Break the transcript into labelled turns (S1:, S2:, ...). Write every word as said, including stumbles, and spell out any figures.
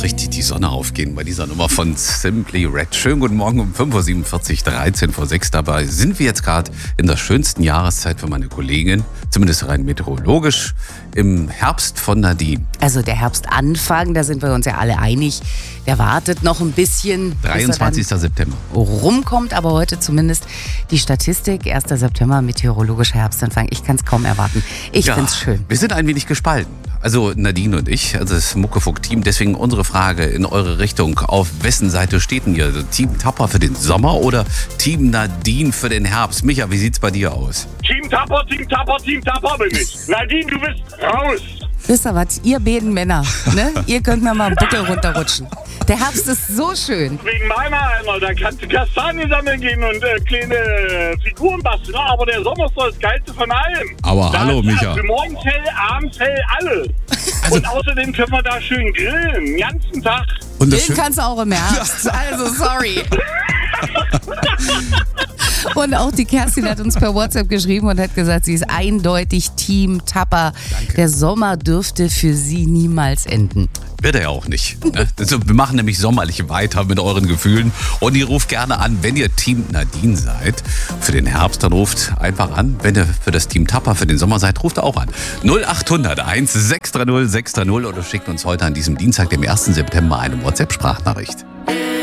S1: richtig die Sonne aufgehen bei dieser Nummer von Simply Red. Schönen guten Morgen um fünf Uhr siebenundvierzig, dreizehn vor sechs. Dabei sind wir jetzt gerade in der schönsten Jahreszeit für meine Kollegin, zumindest rein meteorologisch, im Herbst von Nadine.
S2: Also der Herbstanfang, da sind wir uns ja alle einig, der wartet noch ein bisschen.
S1: dreiundzwanzigster September.
S2: Rumkommt, aber heute zumindest die Statistik. erster September, meteorologischer Herbstanfang. Ich kann es kaum erwarten. Ich
S1: Ja,
S2: find's schön.
S1: Wir sind ein wenig gespalten. Also Nadine und ich, also das Muckefuck-Team. Deswegen unsere Frage in eure Richtung. Auf wessen Seite steht denn ihr? Also Team Tapper für den Sommer oder Team Nadine für den Herbst? Micha, wie sieht's bei dir aus?
S3: Team Tapper, Team Tapper, Team Tapper bin ich. Nadine, du bist raus.
S2: Wisst ihr was? Ihr beiden Männer, ne? Ihr könnt mir mal einen Buckel runterrutschen. Der Herbst ist so schön.
S3: Wegen meiner Alter, da kannst du Kastanien sammeln gehen und äh, kleine Figuren basteln. Aber der Sommer ist doch das Geilste von allem.
S1: Aber
S3: da
S1: hallo,
S3: ist
S1: Micha.
S3: Morgens hell, abends hell, alles.
S1: Also-
S3: und außerdem können wir da schön grillen, den ganzen Tag.
S1: Und das
S2: Den kannst du auch im Herbst. Also, sorry. Und auch die Kerstin hat uns per WhatsApp geschrieben und hat gesagt, sie ist eindeutig Team Tapper.
S1: Danke.
S2: Der Sommer dürfte für sie niemals enden.
S1: Wird er ja auch nicht. Ne? Also, wir machen nämlich sommerlich weiter mit euren Gefühlen. Und ihr ruft gerne an, wenn ihr Team Nadine seid. Für den Herbst, dann ruft einfach an. Wenn ihr für das Team Tapper für den Sommer seid, ruft auch an. null acht hundert eins sechs drei null sechs drei null oder schickt uns heute an diesem Dienstag, dem ersten September, eine WhatsApp-Sprachnachricht.